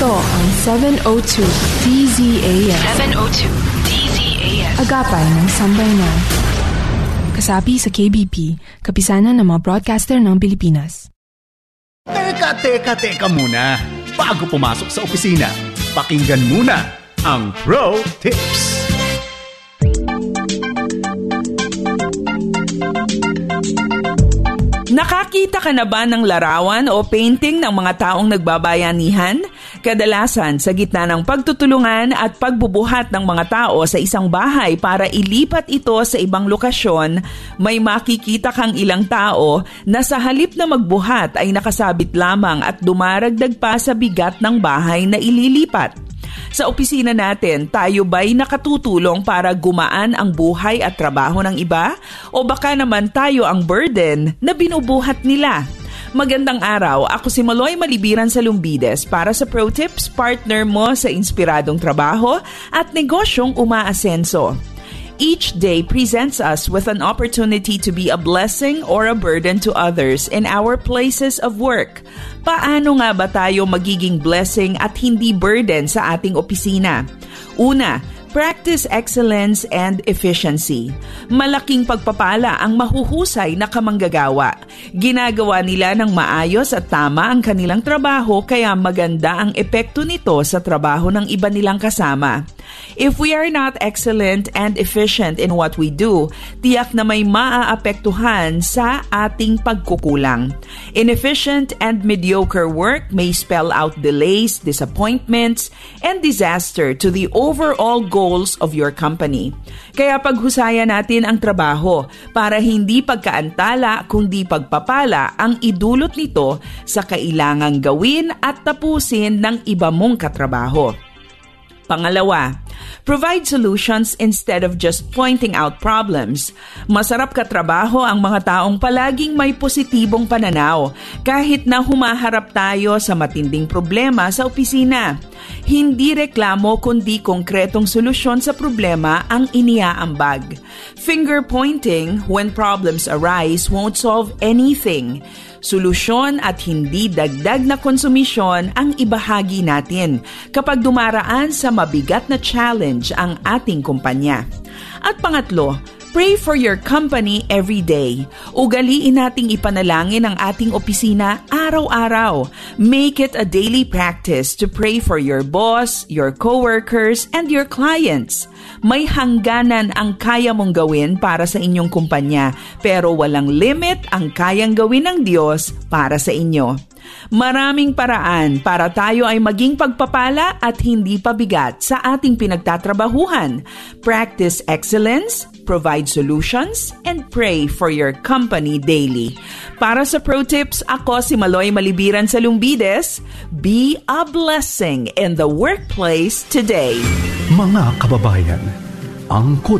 ang 702 DZAS. 702 DZAS. Agapay ng Sambayanan. Kasapi sa KBP, kapisanan ng mga broadcaster ng Pilipinas. Teka muna. Bago pumasok sa opisina, pakinggan muna ang Pro Tips. Nakakita ka na ba ng larawan o painting ng mga taong nagbabayanihan? Kadalasan sa gitna ng pagtutulungan at pagbubuhat ng mga tao sa isang bahay para ilipat ito sa ibang lokasyon, may makikita kang ilang tao na sa halip na magbuhat ay nakasabit lamang at dumaragdag pa sa bigat ng bahay na ililipat. Sa opisina natin, tayo ba'y nakatutulong para gumaan ang buhay at trabaho ng iba? O baka naman tayo ang burden na binubuhat nila? Magandang araw, ako si Maloy Malibiran sa Lumbides para sa Pro Tips, partner mo sa inspiradong trabaho at negosyong umaasenso. Each day presents us with an opportunity to be a blessing or a burden to others in our places of work. Paano nga ba tayo magiging blessing at hindi burden sa ating opisina? Una, practice excellence and efficiency. Malaking pagpapala ang mahuhusay na kamanggagawa. Ginagawa nila ng maayos at tama ang kanilang trabaho kaya maganda ang epekto nito sa trabaho ng iba nilang kasama. If we are not excellent and efficient in what we do, tiyak na may maaapektuhan sa ating pagkukulang. Inefficient and mediocre work may spell out delays, disappointments, and disaster to the overall goals of your company. Kaya paghusayan natin ang trabaho para hindi pagkaantala kundi pagpapala ang idulot nito sa kailangang gawin at tapusin ng iba mong katrabaho. Pangalawa, provide solutions instead of just pointing out problems. Masarap katrabaho ang mga taong palaging may positibong pananaw kahit na humaharap tayo sa matinding problema sa opisina. Hindi reklamo kundi konkretong solusyon sa problema ang iniaambag. Finger pointing when problems arise won't solve anything. Solusyon at hindi dagdag na konsumisyon ang ibahagi natin kapag dumaraan sa mabigat na challenge ang ating kumpanya. At pangatlo, pray for your company every day. Ugaliin nating ipanalangin ang ating opisina araw-araw. Make it a daily practice to pray for your boss, your coworkers, and your clients. May hangganan ang kaya mong gawin para sa inyong kumpanya, pero walang limit ang kayang gawin ng Diyos para sa inyo. Maraming paraan para tayo ay maging pagpapala at hindi pabigat sa ating pinagtatrabahuhan. Practice excellence, provide solutions, and pray for your company daily. Para sa Pro Tips, ako si Maloy Malibiran sa Lumbides. Be a blessing in the workplace today. Mga kababayan, angkot